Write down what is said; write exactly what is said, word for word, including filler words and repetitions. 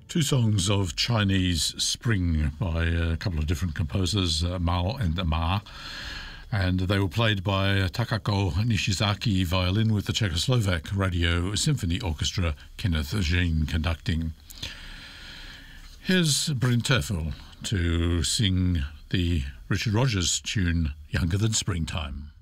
Two songs of Chinese Spring by a couple of different composers, uh, Mao and Ma, and they were played by Takako Nishizaki violin with the Czechoslovak Radio Symphony Orchestra, Kenneth Jean conducting. Here's Bryn Terfel to sing the Richard Rogers tune Younger Than Springtime.